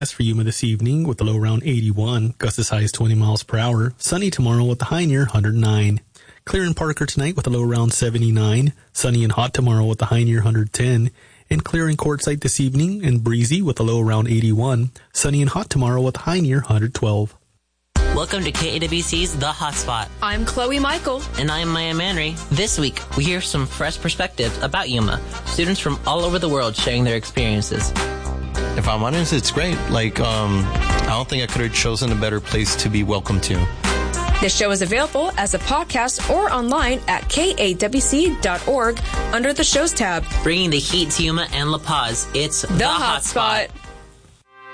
As for Yuma this evening with the low around 81, gusts as high as 20 miles per hour. Sunny tomorrow with the high near 109. Clear in Parker tonight with a low around 79. Sunny and hot tomorrow with the high near 110. And clear in Quartzsite this evening and breezy with a low around 81. Sunny and hot tomorrow with a high near 112. Welcome to KAWC's The Hotspot. I'm Chloe Michael. And I'm Maya Manry. This week, we hear some fresh perspectives about Yuma. Students from all over the world sharing their experiences. If I'm honest, it's great. I don't think I could have chosen a better place to be welcome to. The show is available as a podcast or online at kawc.org under the shows tab. Bringing the heat to Yuma and La Paz, it's The Hotspot.